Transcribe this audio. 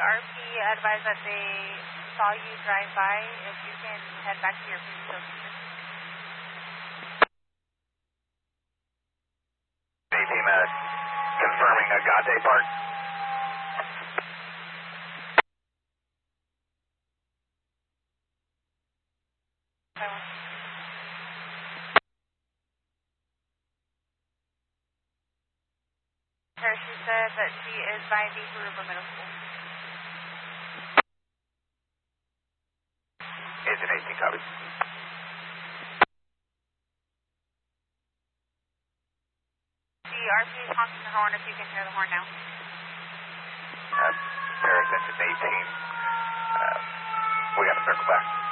RP advised that they saw you drive by. If you can head back to your previous location. A-team confirming Agate Park. She said that she is by the Gruber Middle School. Agent 18 copies. The RP is honking the horn if you can hear the horn now. Paris engine 18. We got to circle back.